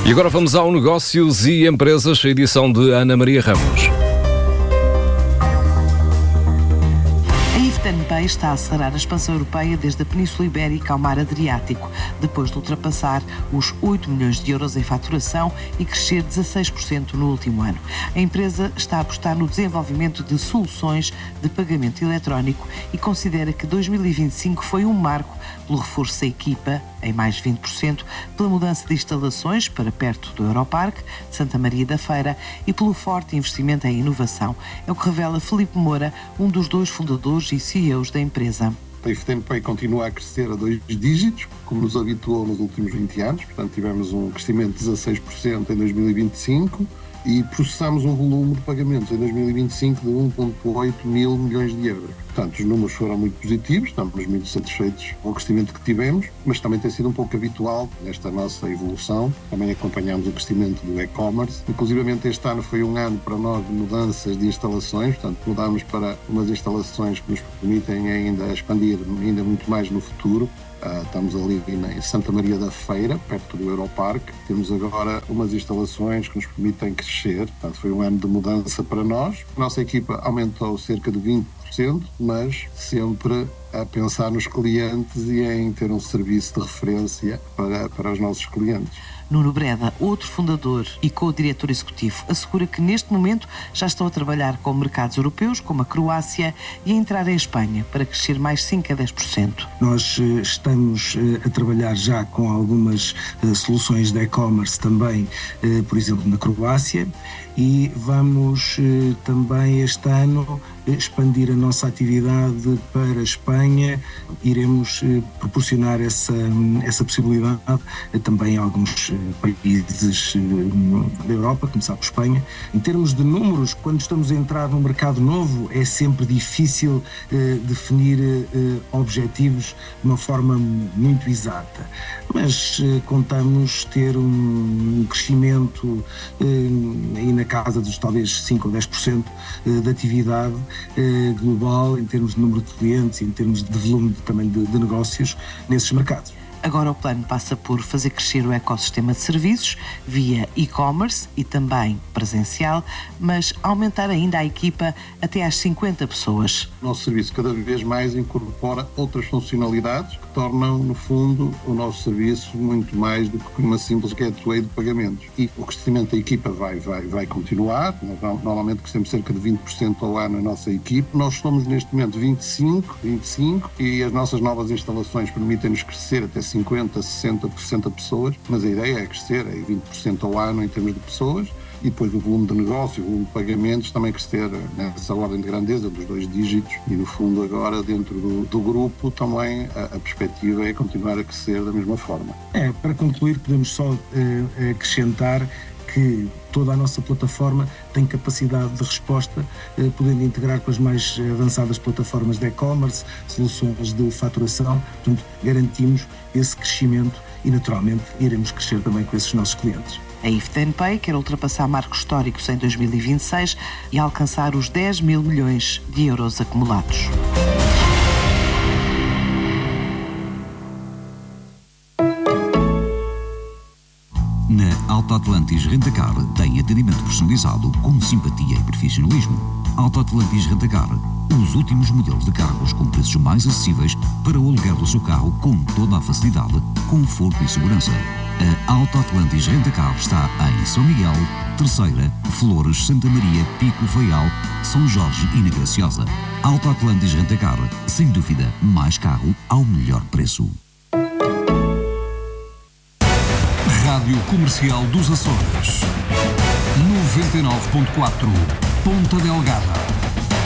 E agora vamos ao Negócios e Empresas, a edição de Ana Maria Ramos. A IFTENPay está a acelerar a expansão europeia desde a Península Ibérica ao Mar Adriático, depois de ultrapassar os 8 milhões de euros em faturação e crescer 16% no último ano. A empresa está a apostar no desenvolvimento de soluções de pagamento eletrónico e considera que 2025 foi um marco pelo reforço da equipa, em mais 20%, pela mudança de instalações para perto do Europarque de Santa Maria da Feira e pelo forte investimento em inovação. É o que revela Filipe Moura, um dos dois fundadores e CEOs da empresa. A IFTENPay continua a crescer a 2 dígitos, como nos habituou nos últimos 20 anos. Portanto, tivemos um crescimento de 16% em 2025 e processamos um volume de pagamentos em 2025 de 1,8 mil milhões de euros. Portanto, os números foram muito positivos, estamos muito satisfeitos com o crescimento que tivemos, mas também tem sido um pouco habitual nesta nossa evolução. Também acompanhamos o crescimento do e-commerce. Inclusivamente este ano foi um ano para nós de mudanças de instalações, portanto mudámos para umas instalações que nos permitem ainda expandir ainda muito mais no futuro. Estamos ali em Santa Maria da Feira, perto do Europarque. Temos agora umas instalações que nos permitem crescer. Portanto, foi um ano de mudança para nós. A nossa equipa aumentou cerca de 20%, mas sempre a pensar nos clientes e em ter um serviço de referência para os nossos clientes. Nuno Breda, outro fundador e co-diretor executivo, assegura que neste momento já estão a trabalhar com mercados europeus, como a Croácia, e a entrar em Espanha para crescer mais 5 a 10%. Nós estamos a trabalhar já com algumas soluções de e-commerce também, por exemplo, na Croácia, e vamos também este ano expandir a nossa atividade para a Espanha. Iremos proporcionar essa possibilidade também a alguns países da Europa, começar por Espanha. Em termos de números, quando estamos a entrar num mercado novo, é sempre difícil definir objetivos de uma forma muito exata, mas contamos ter um crescimento aí na casa dos talvez 5 ou 10% de atividade global em termos de número de clientes e em termos de volume também de negócios nesses mercados. Agora o plano passa por fazer crescer o ecossistema de serviços via e-commerce e também presencial, mas aumentar ainda a equipa até às 50 pessoas. O nosso serviço cada vez mais incorpora outras funcionalidades que tornam, no fundo, o nosso serviço muito mais do que uma simples gateway de pagamentos. E o crescimento da equipa vai continuar. Nós normalmente crescemos cerca de 20% ao ano a nossa equipe. Nós somos neste momento 25 e as nossas novas instalações permitem-nos crescer até 50, 60, 60 pessoas, mas a ideia é crescer, é 20% ao ano em termos de pessoas, e depois o volume de negócio, o volume de pagamentos também crescer nessa ordem de grandeza dos 2 dígitos, e no fundo agora dentro do grupo também a perspectiva é continuar a crescer da mesma forma. Para concluir, podemos só acrescentar que toda a nossa plataforma tem capacidade de resposta, podendo integrar com as mais avançadas plataformas de e-commerce, soluções de faturação. Portanto, garantimos esse crescimento e, naturalmente, iremos crescer também com esses nossos clientes. A IFTENPay quer ultrapassar marcos históricos em 2026 e alcançar os 10 mil milhões de euros acumulados. Na Alta Atlantis Rentacar tem atendimento personalizado com simpatia e profissionalismo. Alta Atlantis Rentacar, os últimos modelos de carros com preços mais acessíveis para o aluguer do seu carro com toda a facilidade, conforto e segurança. A Alta Atlantis Rentacar está em São Miguel, Terceira, Flores, Santa Maria, Pico, Faial, São Jorge e na Graciosa. Alta Atlantis Rentacar, sem dúvida, mais carro ao melhor preço. Rádio Comercial dos Açores 99.4 Ponta Delgada.